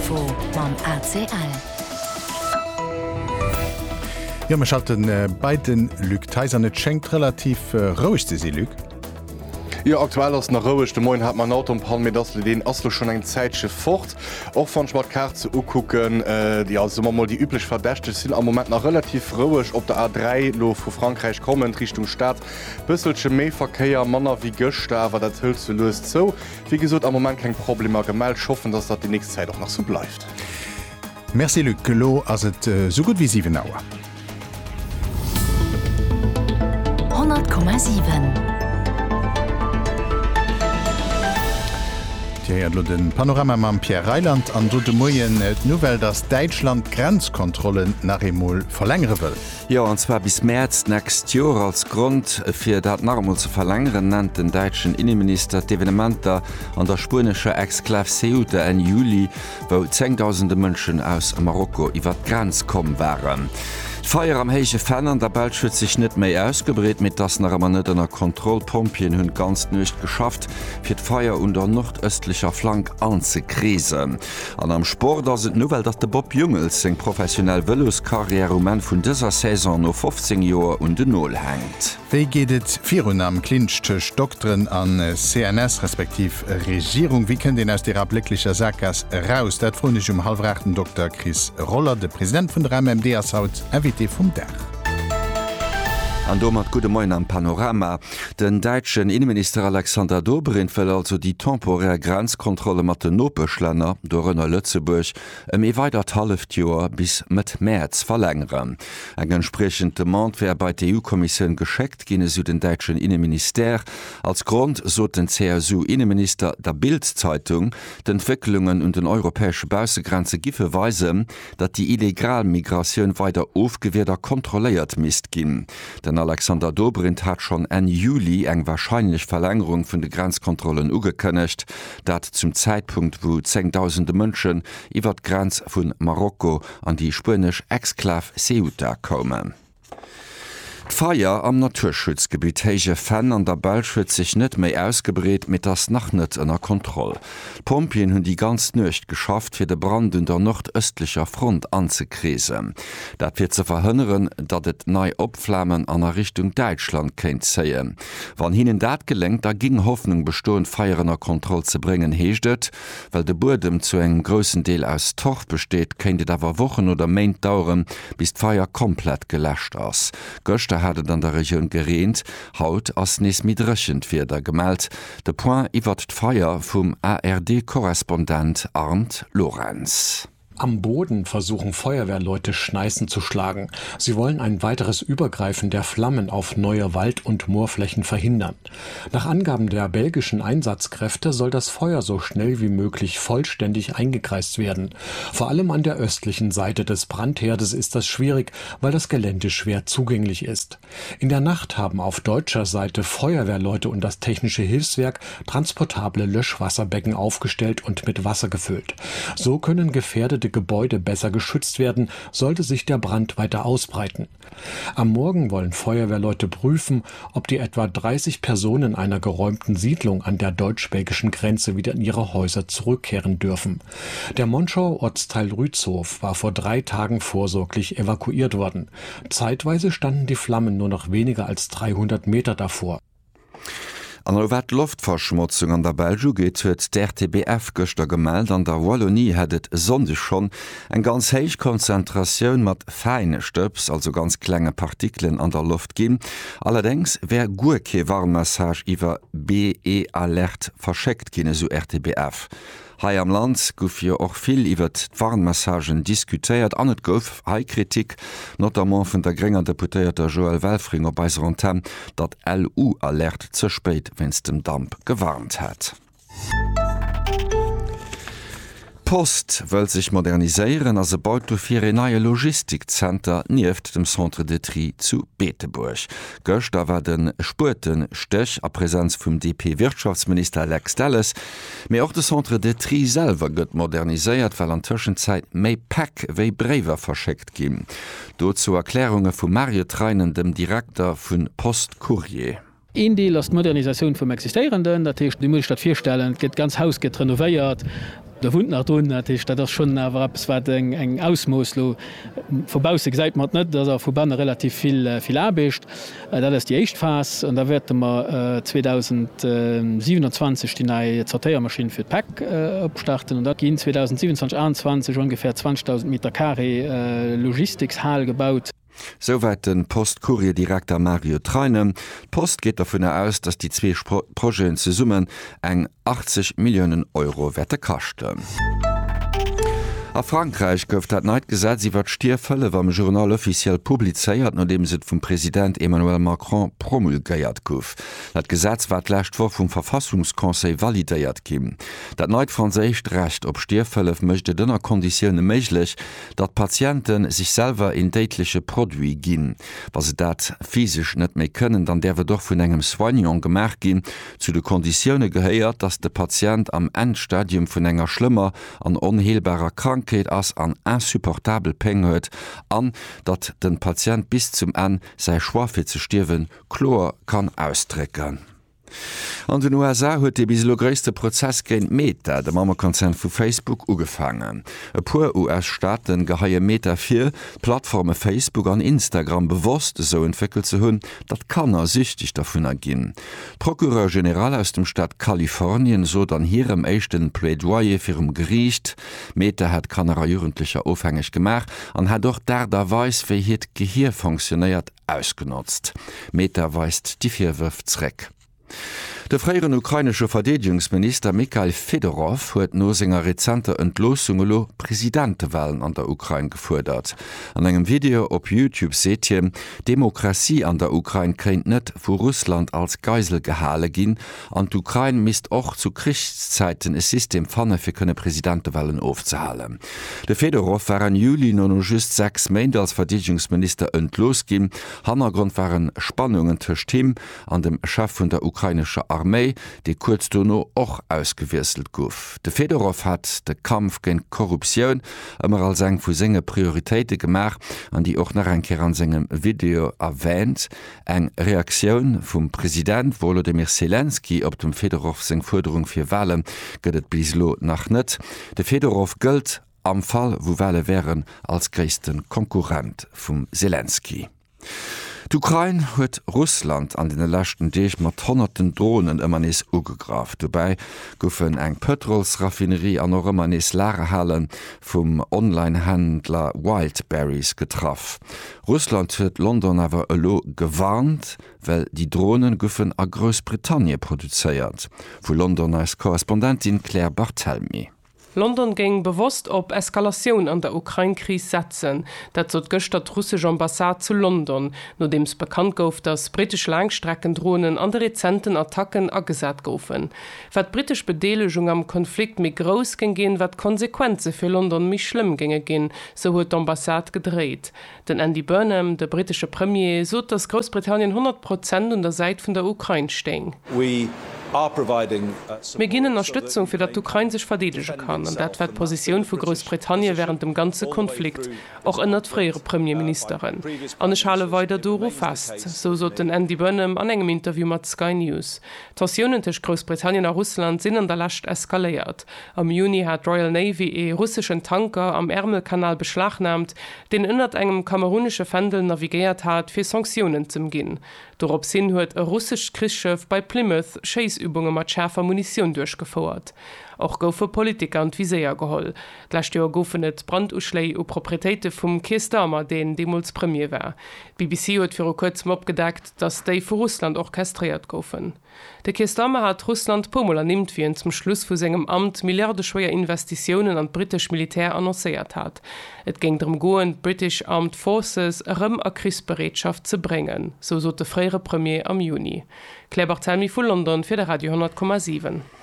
Info beim RCL. Ja, man schalten beiden Lüg Teiser net schenkt relativ ruhigste sie Lüg. Ja, aktuell ass nach Rouechte Moin hat man Auto Pal mit ass den aslo schon eng Zäitsche fort. Och van Schwartkar ze ukucken, die as mal die üblich verdächte sinn am moment nach relativ rouech op der A3 lo vu Frankreich kommen Richtung Stadt. Bësselsche méiverkeier Manner wie Gëcht awer dat hëll ze löst zo. Wie gesot am moment kein Problem gemeldt schaffen, dats dat die nächste Zeit auch noch so bleibt. Merci Luc Gelo as et so gut wie 7 Auer. 100,7. Den Panorama am Pierre Reiland an do de Moien et Novel, dass Deutschland Grenzkontrollen nach Emol verlängere will. Ja, und zwar bis März nächst Jahr als Grund für dat Normal zu verlängern, nennt den deutschen Innenminister d'Evenementer an der spanische Exklave Ceuta en Juli, wo 10.000 Menschen aus Marokko iwwer Grenz kommen waren. Feier am heiche Fan an der Welt schützt sich net méi ausgebret, mit das nach man net der Kontrollpompien hunn ganz nicht geschafft, fir d Feier unter nordöstlicher Flank anzukrisen. An am Sport da sind Novel, dat de Bob Jungels seg professionell Veloskarriereman vun dieser Saison no 15 Joer und de Null hängt. Wéi gehtt virun am Klinchtech Doktoren an CNS respektiv Regierung, wie können den aus der blicklicher Sackgas raus? Dat fron ich halfrechten Dr. Chris Roller, de Präsident vun der MMDS haut vom Dach. An do mat gute Moin am Panorama. Den deitschen Innenminister Alexander Dobrindt will also die temporär Grenzkontrolle mat den Nopeschlenner do ënner Lützeburg e weitert halft Joer bis mit März verlängeren. Eng entsprechend Demand wär bei der EU-Kommission gescheckt, ginne su den deitschen Innenminister. Als Grund so den CSU-Innenminister der Bild-Zeitung d'Entwicklungen und den europäsche Bausegrenze giffe weisen, dat die Illegalmigration weiter aufgewehter kontrolliert mist ginn. Alexander Dobrindt hat schon en Juli eng wahrscheinlich Verlängerung vun de Grenzkontrollen ugekënnecht, dat zum Zeitpunkt wo 10.000 Mënschen iwwer d Grenz vun Marokko an die spanisch Exklave Ceuta kommen. Feier am Naturschutzgebiet Heiche Fan an der Bel schützt sich net méi ausgebret mit das nach net ënner Kontroll. Pompien hunn die ganz nøcht geschafft fir de Brand in der nordöstlicher Front anzukrisen. Dat fir ze verhënneren, dat et nei Opflammen an der Richtung Deutschland kenint zeien. Wann hinnen dat gelenkt, da ging Hoffnung bestoen feierener Kontroll ze bringen heeschtet, weil de Burdem zu eng großen Deel aus Torf besteht, kennt awer Wochen oder Meint dauern, bis d'Feier komplett gelöscht ass. Göchte hat an der Region gerehnt, haut ass nes midrechend firder gemeldt. De Point iwwer d'Feier vum ARD-Korrespondent Arndt Lorenz. Am Boden versuchen Feuerwehrleute Schneißen zu schlagen. Sie wollen ein weiteres Übergreifen der Flammen auf neue Wald- und Moorflächen verhindern. Nach Angaben der belgischen Einsatzkräfte soll das Feuer so schnell wie möglich vollständig eingekreist werden. Vor allem an der östlichen Seite des Brandherdes ist das schwierig, weil das Gelände schwer zugänglich ist. In der Nacht haben auf deutscher Seite Feuerwehrleute und das technische Hilfswerk transportable Löschwasserbecken aufgestellt und mit Wasser gefüllt. So können gefährdete Gebäude besser geschützt werden, sollte sich der Brand weiter ausbreiten. Am Morgen wollen Feuerwehrleute prüfen, ob die etwa 30 Personen einer geräumten Siedlung an der deutsch-belgischen Grenze wieder in ihre Häuser zurückkehren dürfen. Der Monschauer Ortsteil Rützhof war vor 3 Tagen vorsorglich evakuiert worden. Zeitweise standen die Flammen nur noch weniger als 300 Meter davor. An wat Luftverschmutzung an der Belgium geht huet der RTBF gëchter gemeldt, an der Wallonie hättet sonde schon eng ganz heich Konzentrationun mat feine Stöps, also ganz klenge Partikeln an der Luft gin. Allerdings wär Gurke Warnmessage iwwer BE-Alert verscheckt ginne so RTBF. Hai am Land gouf ja auch viel iwwer Warnmessagen diskutiert, an net gouf Haikritik, notamment vun der geringer Deputéierter Joel Welfringer bei Rontem, dat LU-Alert zerspeit, wenns dem Damp gewarnt hat. Post wëll sich moderniseieren as baut do fir e neue Logistikcenter nieft dem Centre de Tri zu Beeteburg. Göcht da war den Spurten Stech a Präsenz vum DP-Wirtschaftsminister Alex Dallas, méi auch de Centre de Tri selver gëtt moderniséiert, weil an Tëschenzeit méi Pack wéi Brewer verscheckt ginn. Do zu Erklärunge vum Mario Treinen, dem Direktor vun Post Courier. Ein Deal ist die Modernisation vom Existierenden, das heißt, die Mulstadt 4 Stellen, geht ganz Haus geht renoviert. Der Wund nach drin ist das schon eng Ausmoslo verbausig seit man net, dass er Verband relativ viel abischt. Das ist die Echtphase und da werden wir 2027 die neue Sortiermaschine für Pack abstarten und da gehen 2027/21 ungefähr 20.000 Meter Carré Logistikshall gebaut. Soweit den Postkurierdirektor Mario Treine. Post geht davon aus, dass die zwei Projekte zu summen eng 80 Millionen Euro werte kosten. A Frankreich gouft dat neit gesät, sie wat Stierfëlle wam Journal offiziell publizeiert, nachdem se vum Präsident Emmanuel Macron promulgéiert gouf. Dat Gesetz wat lächt vor vum Verfassungskonseil validéiert kim. Dat neit Franzéicht recht op Stierfëlle mëchte dënner Konditionne méiglech, dat Patienten sich selber in déitliche Produi ginn. Was se dat physisch net méi kënnen, dann derwe doch vun engem Soignon gemerk ginn, zu de Konditionne gehéiert, dats de Patient am Endstadium vun enger schlimmer an onheelbarer Krankheit ass an insupportabel Peng huet, an dat den Patient bis zum Ende sei Schwafir ze stirwen chlor kann ausdrecken. An den USA huet de biselo gréste Prozess géint Meta, dem Mammerkonzern vu Facebook ugefangen. E puer US-Staaten gehaie Meta 4 Plattforme Facebook an Instagram bewost so entwickelt ze hunn, dat kannner süchtig davon erginn. Prokureur General aus dem Staat Kalifornien so an hirem échten Plädoyer firm Gericht. Meta hat kanner jugendlicher aufhängig gemacht an hat doch derweis fir hiet Gehir funktioniert ausgenutzt. Meta weist die 4 Würf zreck. Der freieren ukrainische Verteidigungsminister Mikhail Fedorov huet no senger rezenter Entlosung Präsidentewahlen an der Ukraine gefordert. An engem Video op YouTube seht ihr, Demokratie an der Ukraine kennt net, wo Russland als Geisel gehale gin, an d'Ukraine misst och zu Kriegszeiten e System fanne fir könne Präsidentewahlen aufzuhalen. De Fedorov war an Juli no just 6 Monate als Verteidigungsminister entlos gin. Hannergrund waren Spannungen zwischen ihm an dem Chef von der ukrainischen Armee, die kurz no och ausgewieselt gouf. De Fedorov hat den Kampf gegen Korruption immer als eng vu senge Prioritäten gemacht, an die auch nach enkeer an segem Video erwähnt. Eng Reaktion vom Präsident Volodymyr Zelensky op dem Fedorov seg Forderung fir Wahlen gëtt bislo nach net. De Fedorov gëlt am Fall, wo Wale wären, als größten Konkurrent vom Zelensky. D'Ukraine huet Russland an den lachten Deeg mat honnerten Drohnen ëmmernees ugegraf. Dobei goufen eng Petrolsraffinerie an ëmmernees Lagerhallen vum Onlinehändler Wildberries getraff. Russland huet London awer elo gewarnt, well die Drohnen goufen a Großbritannien produzéiert. Vu London als Korrespondentin Claire Barthelmy. London ging bewusst op Eskalation an der Ukraine-Krise setzen. Dat zot gestert russische Ambassade zu London, nachdem es bekannt gouf, dass britische Langstreckendrohnen an de rezenten Attacken agesat goufen. Wat britisch Bedelegung am Konflikt mi groß ging gehen, wat Konsequenze für London mi schlimm ginge gehen, so huet die Ambassade gedreht. Den Andy Burnham, der britische Premier, sot, dass Großbritannien 100% an der Seite von der Ukraine stehen. Wir gehen Unterstützung für dat Ukraine sich verteidigen kann, und dat wird Position für Großbritannien während dem ganzen Konflikt, auch ändert frühere Premierministerin. An ich halte weiter duro fast, so den Andy Burnham an engem Interview mit Sky News. Tensionen zwischen Großbritannien und Russland sind an der Last eskaliert. Am Juni hat Royal Navy russischen Tanker am Ärmelkanal beschlagnahmt, den innert engem kamerunischen Fendel navigiert hat, für Sanktionen zu gehen. Darauf hin huet ein russisches Kriegsschiff bei Plymouth Chaseübungen mit schärfer Munition durchgeführt. Auch goufe Politiker und Viséier geholl. Gleich Jahr goufen et Branduschlei u Proprietäte vum Keir Starmer, den demals Premier war. BBC huet für kurzem abgedeckt, dass déi für Russland orchestriert goufen. Der Keir Starmer hat Russland pomol annimmt, wie zum Schluss vu segem Amt milliardenschwere Investitionen an britisch Militär annonciert hat. Et ging darum goen, British Armed Forces rëm a Kriegsbereitschaft zu bringen, so de frühere Premier am Juni. Claire Barthelmy vu London für der Radio 10,7.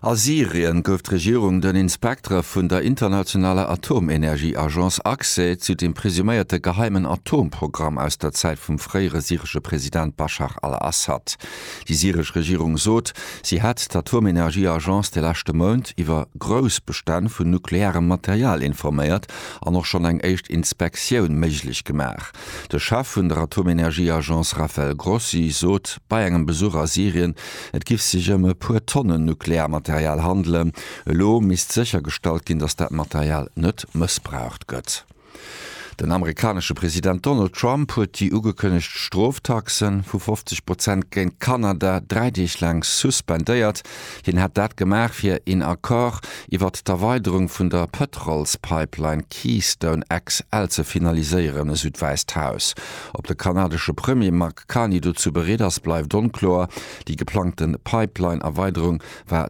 A Syrien gouf d'Regierung den Inspektor vun der internationale Atomenergieagenz AXE zu dem presümierte geheimen Atomprogramm aus der Zeit vum freiere syrische Präsident Bashar al-Assad. Die syrische Regierung sot, sie hat d'Atomenergieagenz de lachte Mond iwwer Großbestand vun nuklearem Material informiert an noch schon eng echt Inspektion méiglich gemach. De Chef vun der Atomenergieagenz Rafael Grossi sot bei engem Besuch aus Syrien, et gif sich puer Tonnen Nuklearmaterial handle, lo mis sicherstalt gin, dass dat Material net missbraucht gëtt. Den amerikanische Präsident Donald Trump huet die ugekönnecht Stroftaxen vu 50% gen Kanada 3 Dich lang suspendéiert. Hin hat dat gemach fir in Akkor iwwer d'Erweiterung vun der Petrolspipeline Keystone XL ze finaliseieren e Südweisthaus. Ob de kanadische Premier Mark Carney dazu bereders bleif unklar. Die geplanten Pipeline-Erweiterung war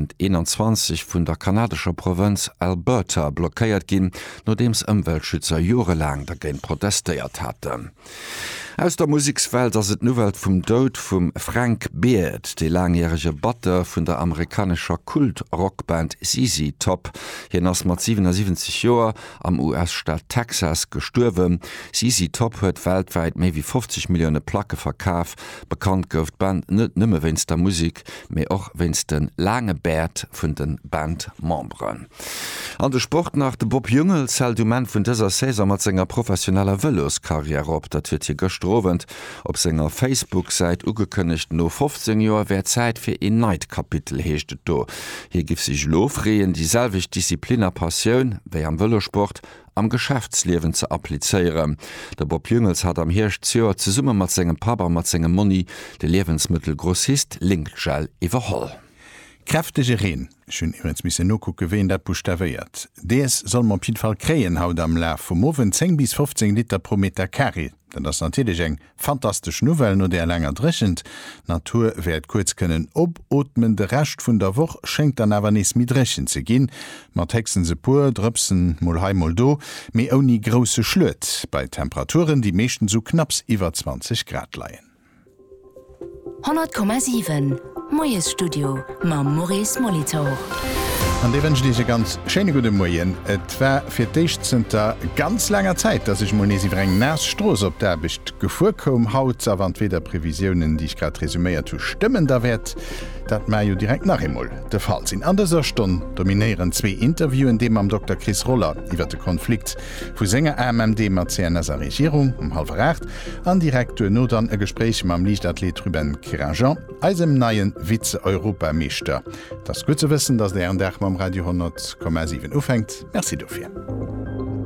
2021 vun der kanadischer Provinz Alberta blockéiert gin, nodems Umweltschützer lang dagegen protestiert hatte. Aus der Musikswelt ass et Nuwelt vum Dod vum Frank Beard, de langjährige Batter vun der amerikanischer Kult-Rockband ZZ Top, hien ass mat 77 Joer am US-Staat Texas gesturwen. ZZ Top huet weltweit méi wie 50 Millioune Placke verkaaf, bekannt gouft Band net nëmme wennns der Musik, méi och wennns den lange Bärd vun den Bandmembren. An de Sport nach de Bob Jungel zählt du man vun dëser Saison mat senger professioneller Veloskarriere op, dat huet hier gestrovent, op senger Facebook-Seit ugekënnecht no 15 Joer wär Zeit fir en Neidkapitel heeschtet do. Hier gif sich lofreen dieselvig Diszipliner Passioun, wéi am Velosport, am Geschäftsliewen ze appliceieren. Der Bob Jungels hat am Hirsch Joer ze summe mat segem Papa mat segem Moni de Lebensmittelgrossist Linkgel iwwerholl. Kräftege Reen schön iwwens misse Noko gewéen dat buchstavéiert. Dees soll man Pi Fall kreien haut am Laf vum Mowen 10 bis 15 Liter pro Meter Carry. Denn das natürlich eng fantastisch Novel no der länger dreschend. Natur werd kurz können obotmen de recht vun der Woch schenkt an awer nes mit drechen ze ginn, mat hexen se pur, drëpsen molhai moldo, méi oni grosse Schlöt, bei Temperaturen die meeschten so knapps iwwer 20 Grad leiien. 100,7 Moes Studio ma Maurice Molitor. An de wënsch Dich ganz schene gute Moien. Et war fir d'Eichtzenter ganz langer Zeit, dat ich monesi eng Nastroos op derbicht gefukom haut awand weder Prävisionen, die ich grad resümiert zu stimmen da werd, dat ma jo direkt nach Himmel. De Fall in anderser Stunde dominieren 2 Interviewen dem am Dr. Chris Roller iwwer de Konflikt vu Sänger MMD mat CNSer Regierung 7:30 an Direktor no dann e Gespräch mam Lichtathlet Ruben Kirajan eisem neien Vize-Europameester. Das gut zu wissen, dass der am Radio 100,7 ufängt. Merci dafür.